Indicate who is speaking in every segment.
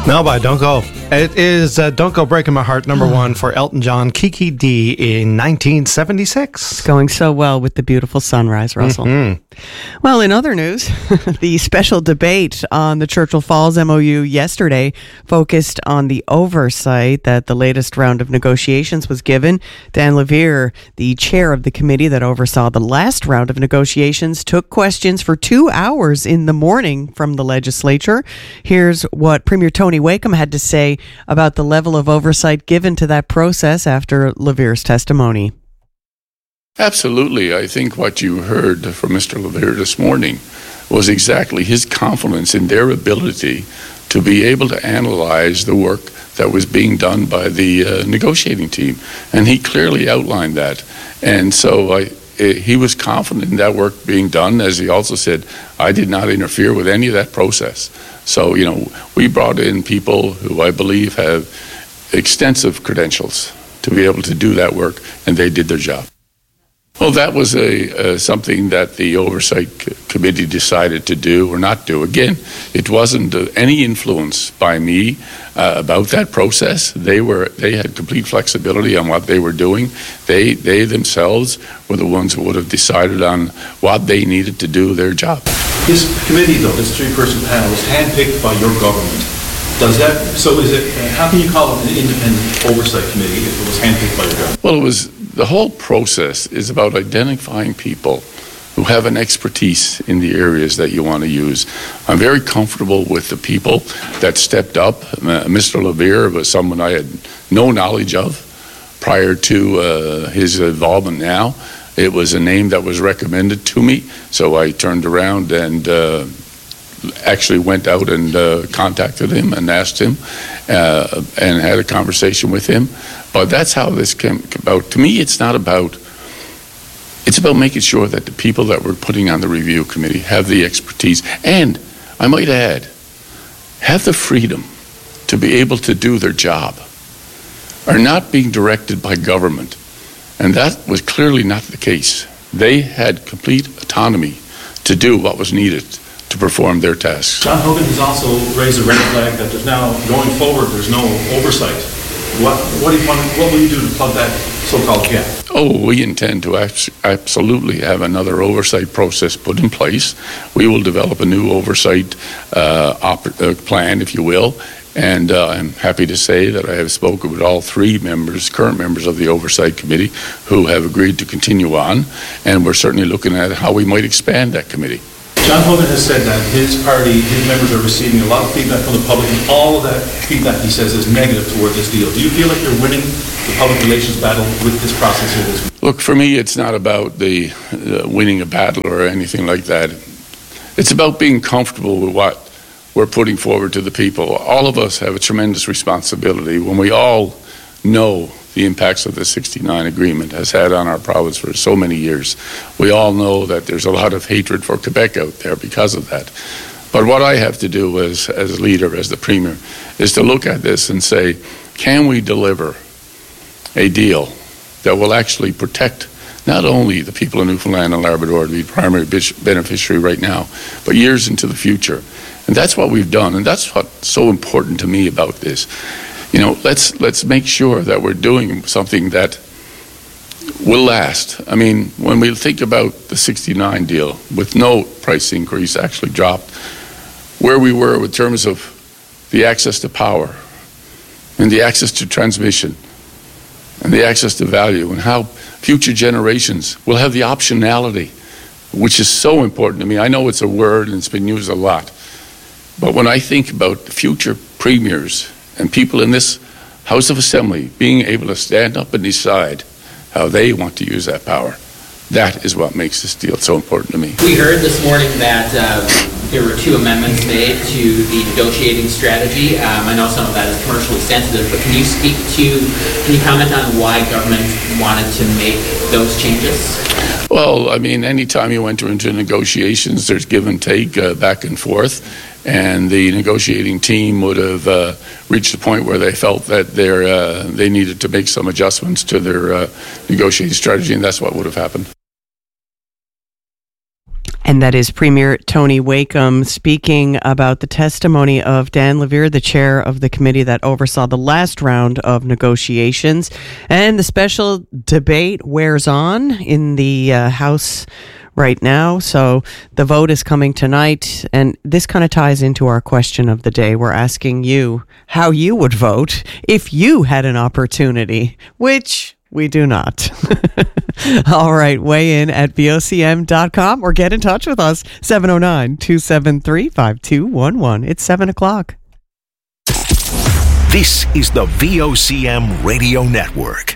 Speaker 1: No, but don't go. It is Don't Go Breaking My Heart, number one for Elton John, Kiki D in 1976.
Speaker 2: It's going so well with the beautiful sunrise, Russell. Mm-hmm. Well, in other news, the special debate on the Churchill Falls MOU yesterday focused on the oversight that the latest round of negotiations was given. Dan Levere, the chair of the committee that oversaw the last round of negotiations, took questions for 2 hours in the morning from the legislature. Here's what Premier Tony Wakeham had to say about the level of oversight given to that process after Levere's testimony.
Speaker 3: Absolutely. I think what you heard from Mr. Levere this morning was exactly his confidence in their ability to be able to analyze the work that was being done by the negotiating team. And he clearly outlined that. And so he was confident in that work being done. As he also said, I did not interfere with any of that process. So, we brought in people who I believe have extensive credentials to be able to do that work, and they did their job. Well, that was something that the Oversight Committee decided to do or not do. Again, it wasn't any influence by me about that process. They had complete flexibility on what they were doing. They themselves were the ones who would have decided on what they needed to do their job.
Speaker 4: This committee, though, this three-person panel, was handpicked by your government. How can you call it an independent oversight committee if it was handpicked by your government?
Speaker 3: Well, the whole process is about identifying people who have an expertise in the areas that you want to use. I'm very comfortable with the people that stepped up. Mr. Levere was someone I had no knowledge of prior to his involvement now. It was a name that was recommended to me, so I turned around and actually went out and contacted him and asked him and had a conversation with him. But that's how this came about. To me, it's about making sure that the people that we're putting on the review committee have the expertise and, I might add, have the freedom to be able to do their job, are not being directed by government. And that was clearly not the case. They had complete autonomy to do what was needed to perform their tasks.
Speaker 4: John Hogan has also raised a red flag that there's now, going forward, there's no oversight. What will you do to plug that so-called gap?
Speaker 3: Oh, we intend to absolutely have another oversight process put in place. We will develop a new oversight plan, if you will. And I'm happy to say that I have spoken with all three current members of the Oversight Committee, who have agreed to continue on. And we're certainly looking at how we might expand that committee.
Speaker 4: John Hogan has said that his party, his members are receiving a lot of feedback from the public, and all of that feedback, he says, is negative toward this deal. Do you feel like you're winning the public relations battle with this process here this week?
Speaker 3: Look, for me, it's not about the winning a battle or anything like that. It's about being comfortable with what we're putting forward to the people. All of us have a tremendous responsibility when we all know the impacts of the 69 agreement has had on our province for so many years. We all know that there's a lot of hatred for Quebec out there because of that. But what I have to do as leader, as the Premier, is to look at this and say, can we deliver a deal that will actually protect not only the people of Newfoundland and Labrador, the primary beneficiary right now, but years into the future. And that's what we've done, and that's what's so important to me about this. Let's make sure that we're doing something that will last. I mean, when we think about the 69 deal, with no price increase, actually dropped, where we were in terms of the access to power and the access to transmission and the access to value, and how future generations will have the optionality, which is so important to me. I know it's a word and it's been used a lot, but when I think about the future premiers and people in this House of Assembly being able to stand up and decide how they want to use that power, that is what makes this deal so important to me.
Speaker 5: We heard this morning that there were 2 amendments made to the negotiating strategy. I know some of that is commercially sensitive, but can you comment on why government wanted to make those changes?
Speaker 3: Well, I mean, anytime you enter into negotiations, there's give and take back and forth. And the negotiating team would have reached a point where they felt that they needed to make some adjustments to their negotiating strategy, and that's what would have happened.
Speaker 2: And that is Premier Tony Wakeham speaking about the testimony of Dan Levere, the chair of the committee that oversaw the last round of negotiations. And the special debate wears on in the House right now. So the vote is coming tonight. And this kind of ties into our question of the day. We're asking you how you would vote if you had an opportunity, which we do not. All right, weigh in at VOCM.com or get in touch with us, 709-273-5211. It's 7 o'clock.
Speaker 6: This is the VOCM Radio Network.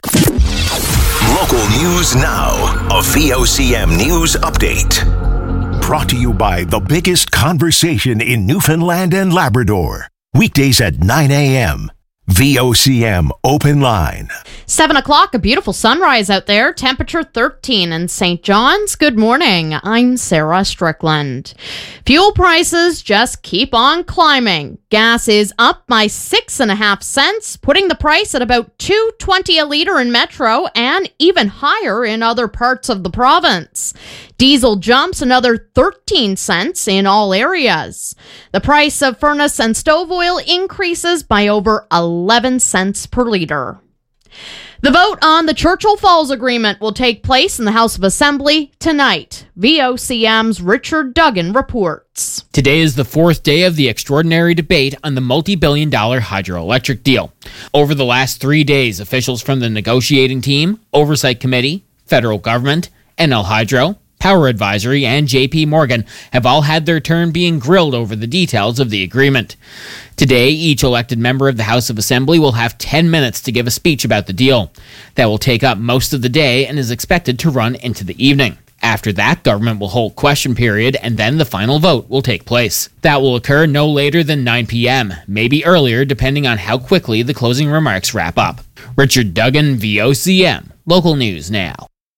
Speaker 6: Local news now, a VOCM News Update. Brought to you by the biggest conversation in Newfoundland and Labrador. Weekdays at 9 a.m. VOCM Open Line.
Speaker 7: 7 o'clock, a beautiful sunrise out there. Temperature 13 in St. John's. Good morning. I'm Sarah Strickland. Fuel prices just keep on climbing. Gas is up by 6.5 cents, putting the price at about $2.20 a litre in Metro and even higher in other parts of the province. Diesel jumps another 13 cents in all areas. The price of furnace and stove oil increases by over 11 cents per litre. The vote on the Churchill Falls Agreement will take place in the House of Assembly tonight. VOCM's Richard Duggan reports.
Speaker 8: Today is the fourth day of the extraordinary debate on the multi-billion-dollar hydroelectric deal. Over the last 3 days, officials from the negotiating team, Oversight Committee, federal government, NL Hydro, Power Advisory, and JP Morgan have all had their turn being grilled over the details of the agreement. Today, each elected member of the House of Assembly will have 10 minutes to give a speech about the deal. That will take up most of the day and is expected to run into the evening. After that, government will hold question period, and then the final vote will take place. That will occur no later than 9 p.m., maybe earlier depending on how quickly the closing remarks wrap up. Richard Duggan, VOCM. Local news now.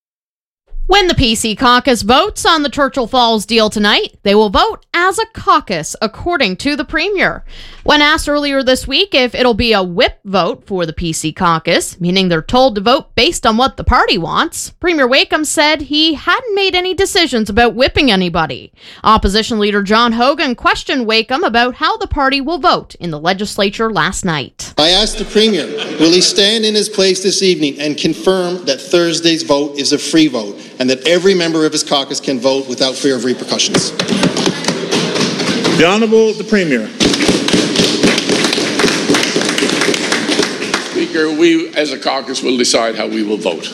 Speaker 7: When the PC caucus votes on the Churchill Falls deal tonight, they will vote as a caucus, according to the Premier. When asked earlier this week if it'll be a whip vote for the PC caucus, meaning they're told to vote based on what the party wants, Premier Wakeham said he hadn't made any decisions about whipping anybody. Opposition Leader John Hogan questioned Wakeham about how the party will vote in the legislature last night.
Speaker 9: I asked the Premier, will he stand in his place this evening and confirm that Thursday's vote is a free vote and that every member of his caucus can vote without fear of repercussions?
Speaker 10: The Honourable the Premier.
Speaker 3: Speaker, we as a caucus will decide how we will vote.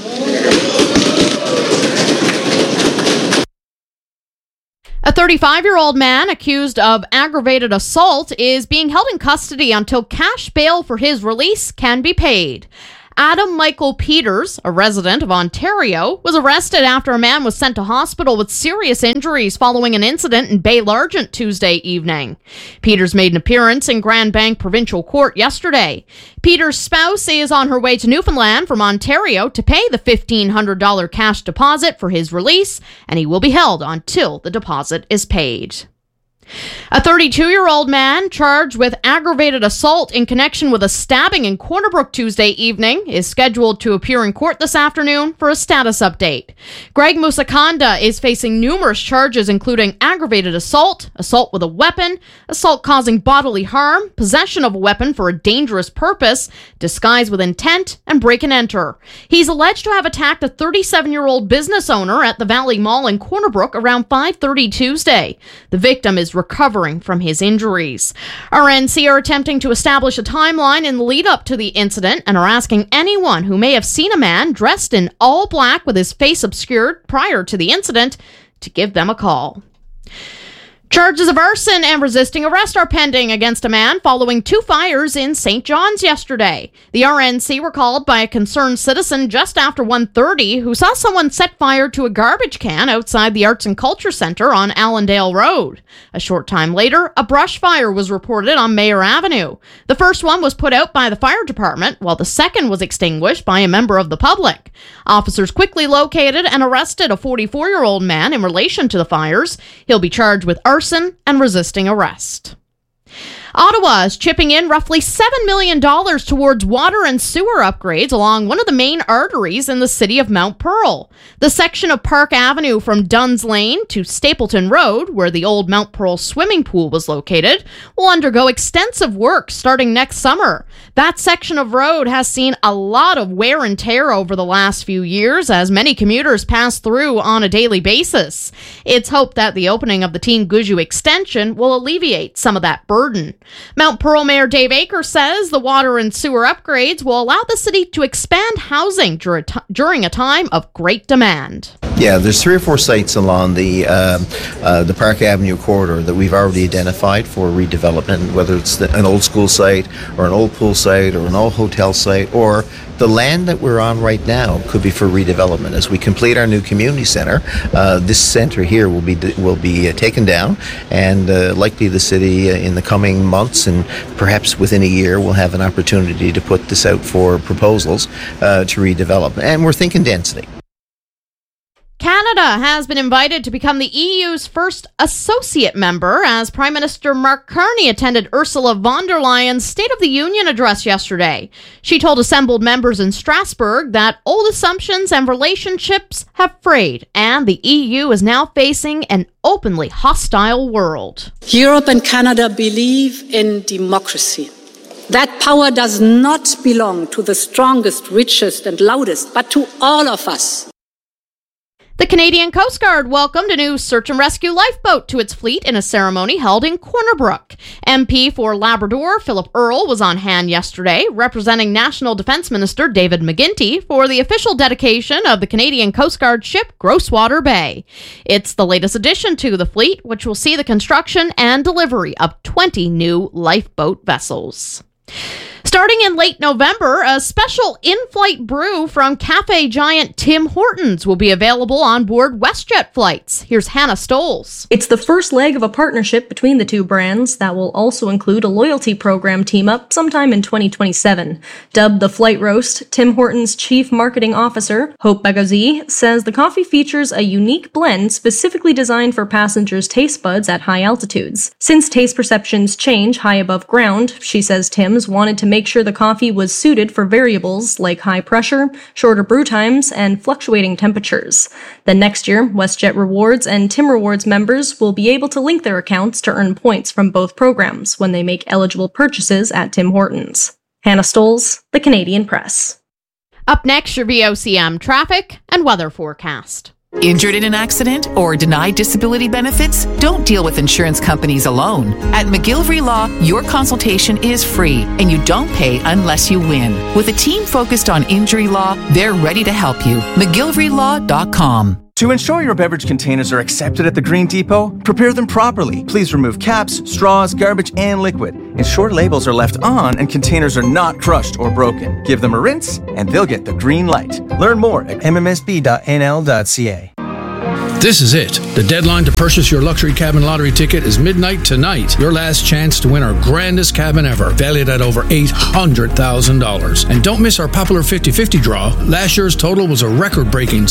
Speaker 7: A 35-year-old man accused of aggravated assault is being held in custody until cash bail for his release can be paid. Adam Michael Peters, a resident of Ontario, was arrested after a man was sent to hospital with serious injuries following an incident in Bay Largent Tuesday evening. Peters made an appearance in Grand Bank Provincial Court yesterday. Peters' spouse is on her way to Newfoundland from Ontario to pay the $1,500 cash deposit for his release, and he will be held until the deposit is paid. A 32-year-old man charged with aggravated assault in connection with a stabbing in Corner Brook Tuesday evening is scheduled to appear in court this afternoon for a status update. Greg Musakanda is facing numerous charges including aggravated assault, assault with a weapon, assault causing bodily harm, possession of a weapon for a dangerous purpose, disguise with intent, and break and enter. He's alleged to have attacked a 37-year-old business owner at the Valley Mall in Corner Brook around 5:30 Tuesday. The victim is recovering from his injuries. RNC are attempting to establish a timeline in the lead up to the incident and are asking anyone who may have seen a man dressed in all black with his face obscured prior to the incident to give them a call. Charges of arson and resisting arrest are pending against a man following 2 fires in St. John's yesterday. The RNC were called by a concerned citizen just after 1:30 who saw someone set fire to a garbage can outside the Arts and Culture Centre on Allendale Road. A short time later, a brush fire was reported on Mayor Avenue. The first one was put out by the fire department, while the second was extinguished by a member of the public. Officers quickly located and arrested a 44-year-old man in relation to the fires. He'll be charged with arson and resisting arrest. Ottawa Ottawa is chipping in roughly $7 million towards water and sewer upgrades along one of the main arteries in the city of Mount Pearl. The section of Park Avenue from Duns Lane to Stapleton Road, where the old Mount Pearl swimming pool was located, will undergo extensive work starting next summer. That section of road has seen a lot of wear and tear over the last few years as many commuters pass through on a daily basis. It's hoped that the opening of the Team Gushue extension will alleviate some of that burden. Mount Pearl Mayor Dave Aker says the water and sewer upgrades will allow the city to expand housing during a time of great demand.
Speaker 11: Yeah, there's 3 or 4 sites along the Park Avenue corridor that we've already identified for redevelopment, whether it's an old school site or an old pool site or an old hotel site, or the land that we're on right now could be for redevelopment. As we complete our new community center, this center here will be taken down, and likely the city in the coming months and perhaps within a year will have an opportunity to put this out for proposals to redevelop. And we're thinking density.
Speaker 7: Canada has been invited to become the EU's first associate member as Prime Minister Mark Carney attended Ursula von der Leyen's State of the Union address yesterday. She told assembled members in Strasbourg that old assumptions and relationships have frayed, and the EU is now facing an openly hostile world.
Speaker 12: Europe and Canada believe in democracy. That power does not belong to the strongest, richest, and loudest, but to all of us.
Speaker 7: The Canadian Coast Guard welcomed a new search and rescue lifeboat to its fleet in a ceremony held in Corner Brook. MP for Labrador Philip Earle was on hand yesterday, representing National Defence Minister David McGuinty for the official dedication of the Canadian Coast Guard ship Groswater Bay. It's the latest addition to the fleet, which will see the construction and delivery of 20 new lifeboat vessels. Starting in late November, a special in-flight brew from cafe giant Tim Hortons will be available on board WestJet flights. Here's Hannah Stoles.
Speaker 13: It's the first leg of a partnership between the two brands that will also include a loyalty program team-up sometime in 2027. Dubbed the Flight Roast, Tim Hortons' Chief Marketing Officer, Hope Baghazi, says the coffee features a unique blend specifically designed for passengers' taste buds at high altitudes. Since taste perceptions change high above ground, she says Tim's wanted to make sure the coffee was suited for variables like high pressure, shorter brew times, and fluctuating temperatures. Then next year, WestJet Rewards and Tim Rewards members will be able to link their accounts to earn points from both programs when they make eligible purchases at Tim Hortons. Hannah Stoles, The Canadian Press.
Speaker 7: Up next, your VOCM traffic and weather forecast.
Speaker 14: Injured in an accident or denied disability benefits? Don't deal with insurance companies alone. At McGillivray Law, your consultation is free and you don't pay unless you win. With a team focused on injury law, they're ready to help you. McGillivraylAw.com.
Speaker 15: To ensure your beverage containers are accepted at the Green Depot, prepare them properly. Please remove caps, straws, garbage, and liquid. Ensure labels are left on and containers are not crushed or broken. Give them a rinse and they'll get the green light. Learn more at mmsb.nl.ca.
Speaker 16: This is it. The deadline to purchase your luxury cabin lottery ticket is midnight tonight. Your last chance to win our grandest cabin ever, valued at over $800,000. And don't miss our popular 50-50 draw. Last year's total was a record-breaking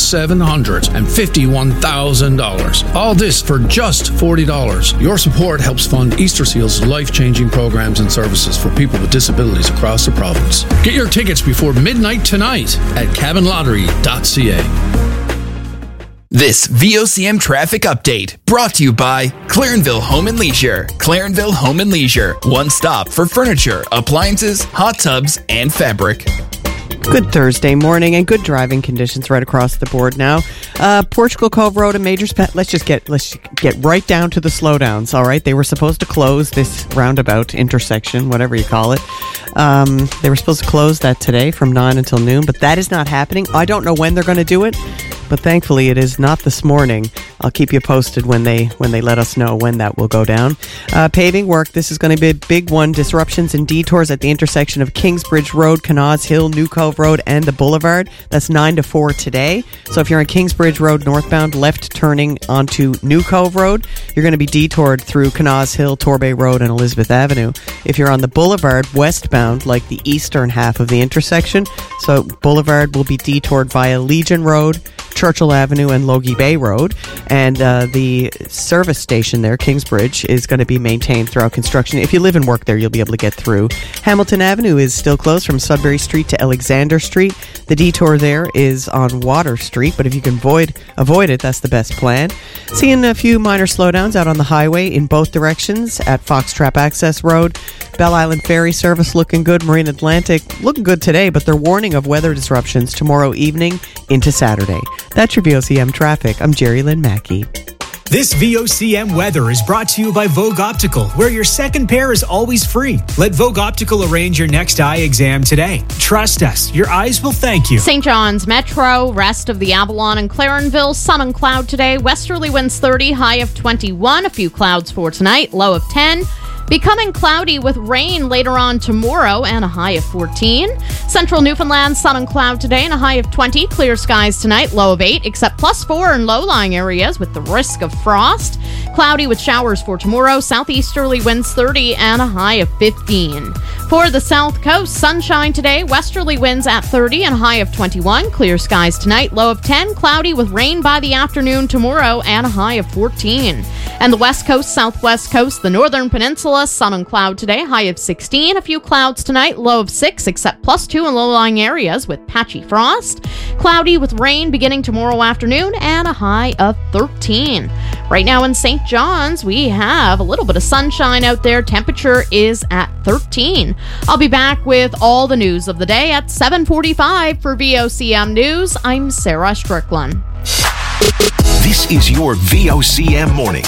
Speaker 16: $751,000. All this for just $40. Your support helps fund Easter Seal's life-changing programs and services for people with disabilities across the province. Get your tickets before midnight tonight at cabinlottery.ca.
Speaker 17: This VOCM traffic update brought to you by Clarenville Home and Leisure. Clarenville Home and Leisure, one stop for furniture, appliances, hot tubs, and fabric.
Speaker 2: Good Thursday morning and good driving conditions right across the board now. Portugal Cove Road, a major let's get right down to the slowdowns. All right, they were supposed to close this roundabout intersection, whatever you call it. They were supposed to close that today from 9 until noon, but that is not happening. I don't know when they're going to do it, but thankfully it is not this morning. I'll keep you posted when they let us know when that will go down. Paving work, this is going to be a big one. Disruptions and detours at the intersection of Kingsbridge Road, Canals Hill, New Cove Road, and the Boulevard. That's 9 to 4 today. So if you're on Kingsbridge Road northbound, left turning onto New Cove Road, you're going to be detoured through Canals Hill, Torbay Road, and Elizabeth Avenue. If you're on the Boulevard westbound, like the eastern half of the intersection, so Boulevard will be detoured via Legion Road, Churchill Avenue and Logie Bay Road. And the service station there, Kingsbridge, is going to be maintained throughout construction. If you live and work there, you'll be able to get through. Hamilton Avenue is still closed from Sudbury Street to Alexander Street. The detour there is on Water Street, but if you can avoid it, that's the best plan. Seeing a few minor slowdowns out on the highway in both directions at Foxtrap Access Road. Belle Island Ferry service looking good. Marine Atlantic looking good today, but they're warning of weather disruptions tomorrow evening into Saturday. That's your VOCM traffic. I'm Jerry Lynn Mackey.
Speaker 18: This VOCM weather is brought to you by Vogue Optical, where your second pair is always free. Let Vogue Optical arrange your next eye exam today. Trust us, your eyes will thank you.
Speaker 7: St. John's Metro, rest of the Avalon and Clarenville, sun and cloud today. Westerly winds 30, high of 21. A few clouds for tonight, low of 10. Becoming cloudy with rain later on tomorrow and a high of 14. Central Newfoundland, sun and cloud today and a high of 20. Clear skies tonight, low of 8, except +4 in low-lying areas with the risk of frost. Cloudy with showers for tomorrow. Southeasterly winds 30 and a high of 15. For the South Coast, sunshine today. Westerly winds at 30 and a high of 21. Clear skies tonight, low of 10. Cloudy with rain by the afternoon tomorrow and a high of 14. And the West Coast, Southwest Coast, the Northern Peninsula, sun and cloud today, high of 16. A few clouds tonight, low of 6, except +2 in low-lying areas with patchy frost. Cloudy with rain beginning tomorrow afternoon and a high of 13. Right now in St. John's, we have a little bit of sunshine out there. Temperature is at 13. I'll be back with all the news of the day at 7:45 for VOCM News. I'm Sarah Strickland.
Speaker 6: This is your VOCM morning.